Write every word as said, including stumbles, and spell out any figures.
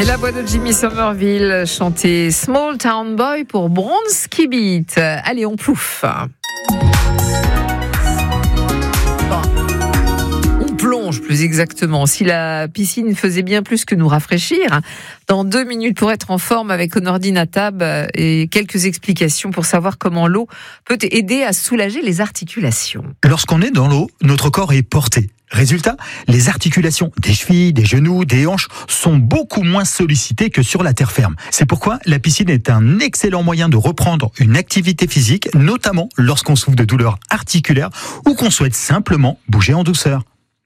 Et la voix de Jimmy Somerville chantait Small Town Boy pour Bronski Beat. Allez, on plouffe. Plonge plus exactement. Si la piscine faisait bien plus que nous rafraîchir, dans deux minutes pour être en forme avec Onordine Natab et quelques explications pour savoir comment l'eau peut aider à soulager les articulations. Lorsqu'on est dans l'eau, notre corps est porté. Résultat, les articulations des chevilles, des genoux, des hanches sont beaucoup moins sollicitées que sur la terre ferme. C'est pourquoi la piscine est un excellent moyen de reprendre une activité physique, notamment lorsqu'on souffre de douleurs articulaires ou qu'on souhaite simplement bouger en douceur.